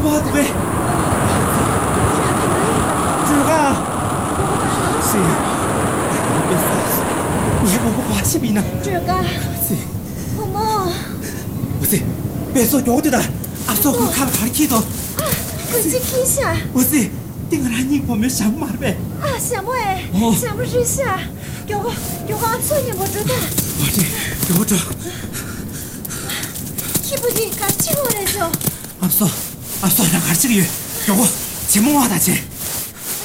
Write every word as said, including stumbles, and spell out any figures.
What way? Juga. Si. Ni mo ko pa si bina. Juga. Si. 어머. Si. 배서 요거다. 앞서 그 카드 가르치도. 아, 그 지키샤. si. 定个男人我们想马呗。 啊，小妹，想不是下，有个有个孙女不知道。 我这有着。 기분이 같이 오래죠. 앞서 앞서 나 가르치기 요거 제목 와다지.